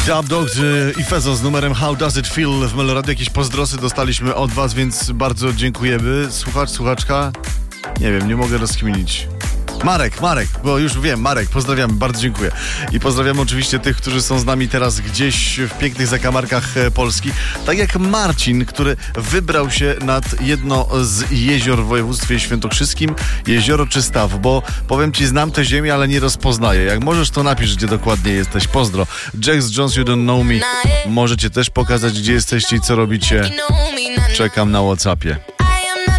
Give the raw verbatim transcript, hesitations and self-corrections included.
Dub Dogs i Fezo z numerem How Does It Feel w Meloradio. Jakieś pozdrosy dostaliśmy od was, więc bardzo dziękujemy. Słuchacz, słuchaczka? Nie wiem, nie mogę rozkminić. Marek, Marek, bo już wiem, Marek, pozdrawiamy, bardzo dziękuję. I pozdrawiamy oczywiście tych, którzy są z nami teraz gdzieś w pięknych zakamarkach Polski. Tak jak Marcin, który wybrał się nad jedno z jezior w województwie świętokrzyskim, jezioro Czystaw, bo powiem ci, znam tę ziemię, ale nie rozpoznaję. Jak możesz, to napisz, gdzie dokładnie jesteś. Pozdro. Jax Jones, You Don't Know Me. Możecie też pokazać, gdzie jesteście i co robicie. Czekam na WhatsAppie.